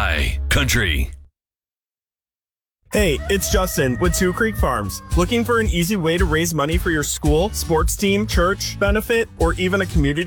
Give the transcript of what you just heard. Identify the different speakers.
Speaker 1: High Country.
Speaker 2: Hey, it's Justin with Two Creek Farms. Looking for an easy way to raise money for your school, sports team, church, benefit, or even a community